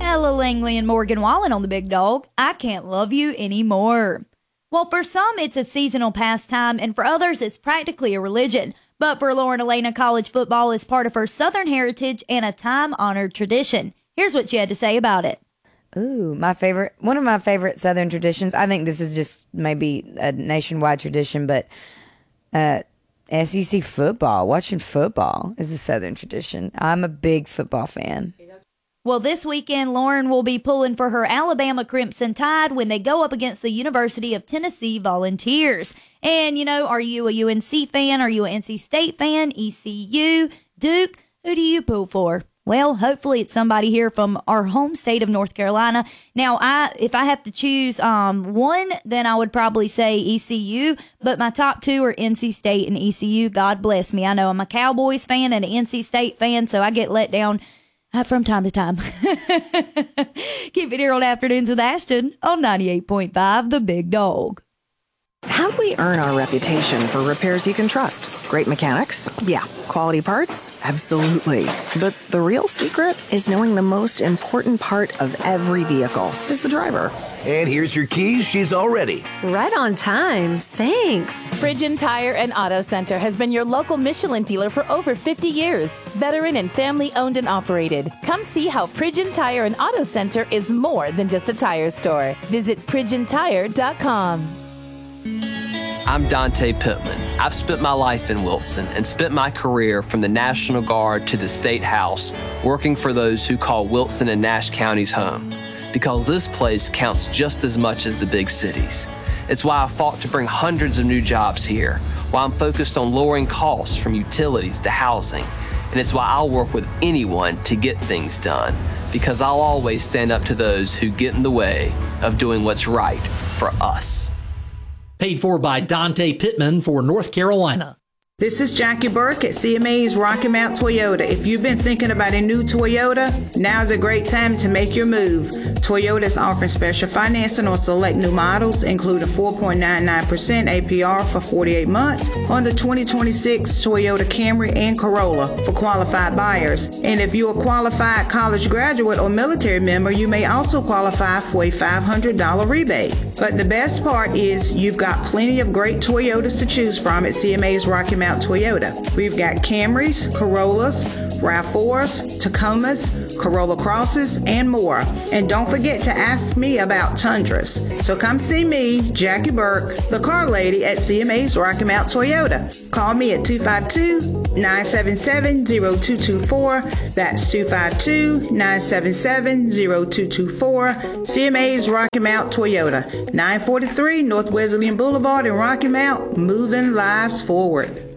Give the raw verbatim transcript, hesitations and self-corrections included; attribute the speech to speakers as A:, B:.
A: Ella Langley and Morgan Wallen on the Big Dog. I Can't Love You Anymore. Well, for some, it's a seasonal pastime, and for others, it's practically a religion. But for Lauren Elena, college football is part of her Southern heritage and a time-honored tradition. Here's what she had to say about it.
B: Ooh, my favorite, one of my favorite Southern traditions. I think this is just maybe a nationwide tradition, but uh, S E C football, watching football is a Southern tradition. I'm a big football fan.
A: Well, this weekend, Lauren will be pulling for her Alabama Crimson Tide when they go up against the University of Tennessee Volunteers. And, you know, are you a U N C fan? Are you an N C State fan? E C U? Duke? Who do you pull for? Well, hopefully it's somebody here from our home state of North Carolina. Now, I if I have to choose um, one, then I would probably say E C U. But my top two are N C State and E C U. God bless me. I know I'm a Cowboys fan and an N C State fan, so I get let down Uh, from time to time. Keep it here on Afternoons with Ashton on ninety-eight point five, The Big Dog.
C: How'd we earn our reputation for repairs you can trust? Great mechanics? Yeah. Quality parts? Absolutely. But the real secret is knowing the most important part of every vehicle is the driver.
D: And here's your keys. She's all ready.
E: Right on time. Thanks.
F: Pridgeon Tire and Auto Center has been your local Michelin dealer for over fifty years. Veteran and family owned and operated. Come see how Pridgeon Tire and Auto Center is more than just a tire store. Visit Pridgeon Tire dot com.
G: I'm Dante Pittman. I've spent my life in Wilson and spent my career from the National Guard to the State House working for those who call Wilson and Nash counties home, because this place counts just as much as the big cities. It's why I fought to bring hundreds of new jobs here, why I'm focused on lowering costs from utilities to housing, and it's why I'll work with anyone to get things done, because I'll always stand up to those who get in the way of doing what's right for us.
H: Paid for by Dante Pittman for North Carolina.
I: This is Jackie Burke at C M A's Rocky Mount Toyota. If you've been thinking about a new Toyota, now's a great time to make your move. Toyota is offering special financing on select new models, including four point nine nine percent A P R for forty-eight months on the twenty twenty-six Toyota Camry and Corolla for qualified buyers. And if you're a qualified college graduate or military member, you may also qualify for a five hundred dollars rebate. But the best part is you've got plenty of great Toyotas to choose from at C M A's Rocky Mount Toyota. We've got Camrys, Corollas, RAV fours, Tacomas, Corolla Crosses, and more. And don't forget to ask me about Tundras. So come see me, Jackie Burke, the car lady at C M A's Rocky Mount Toyota. Call me at two five two, nine seven seven, zero two two four. That's two five two, nine seven seven, zero two two four. C M A's Rocky Mount Toyota, nine forty-three North Wesleyan Boulevard in Rocky Mount, moving lives forward.